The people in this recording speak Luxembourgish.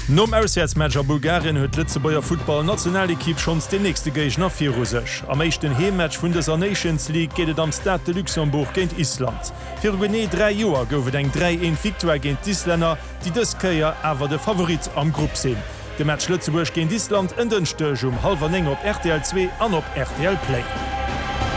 Nom Auswärtsmatcher Bulgarien huet Lützebauer Football-Nationalequipe schons de nächste Gegner vir sech. Am meeschten Heemmatch vun der Nations League geht am Stade de Luxemburg géint Island. Fir Guinée 3 Joer goufet eng 3-1 Victoire géint Isländer, die dës Käier awer de Favorit am Grupp sinn. De Match Lützeburg géint Island en dënchtech 9:30 op RTL 2 an op RTL Play.